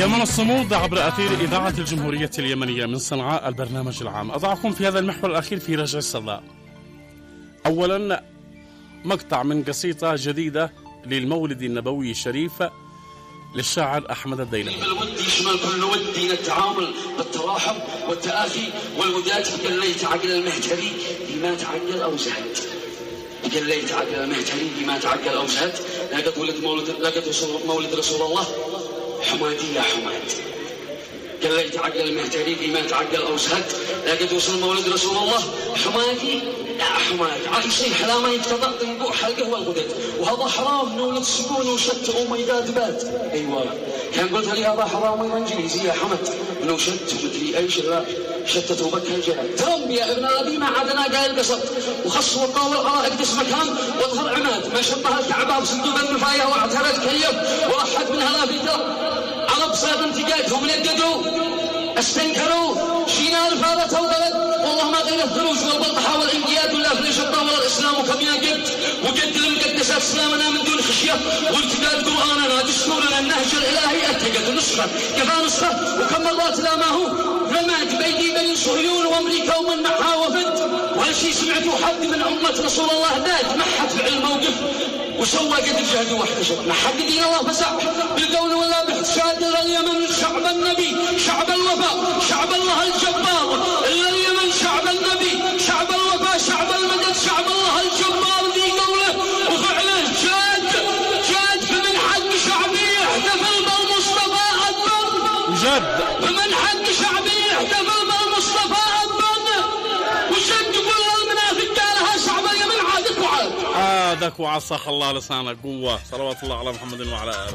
اليمن الصمود عبر أثير إذاعة الجمهورية اليمنية من صنعاء البرنامج العام. أضعكم في هذا المحور الأخير في رجع الصدى. أولا مقطع من قصيدة جديدة للمولد النبوي الشريف للشاعر أحمد الديلمي. بالود يشمل كل ودي نتعامل بالتراحم والتآخي والوداد. قليت عقل المهجري بما تعقل أو زهد. قليت عقل المهجري بما تعقل أو زهد. لقد وصل مولد رسول الله حمادي يا حماد. قليت عقل المهجري بما تعقل أو زهد. لقد وصل مولد رسول الله حمادي يا حماد. عايش شيء حلا ما يقتضى تنبوع حلقه والغدد. وهذا حرام نولد سكون وشت وميداد بات. ايوه كان قلت لي هذا حرام انجليزي يا حمد. انه شت ومدري ايش لا شتت وبكى الجهل. ترم يا ابن ابي ما عادنا قال قصد وخص وطاول على اقدس مكان واظهر عماد. ما شبه الكعبه بصندوق النفايه واعترت كليب ورحت منها في درب. عرب صاد انتقادهم نددوا استنكروا شينار فارته وبلد. والله ما غير الثلوج والبطحه والانقياد ولا فليش الطاوله الاسلام كم يقد. وقد المقدسات اسلامنا من دون خشيه وارتداد قراننا دستورنا النهج الالهي اتقد نسخه كفى نسخه. وكم مرات لا ما هو رمات بايدي بني صهيون وامريكا ومن معها وفد. ولا شيء سمعتوا حد من امه رسول الله ذات ما حد فعل الموقف وسوى قد الجهد واحتشد. ما حد دين الله فسع بالقول ولا باحتشاد. اليمن شعب النبي شعب الوفاء شعب الله الجبار. اليمن شعب النبي شعب الوفاء شعب المدد شعب الله الجبار. ذي قوله وفعله جاد فمن حق شعبي يحتفل بالمصطفى أكبر. جد فمن حق شعبي يحتفل بالمصطفى أكبر. وشد كل المنافق قالها شعب اليمن عادك وعاد. عادك وعصاك الله لسانك قوة. صلوات الله على محمد وعلى آله.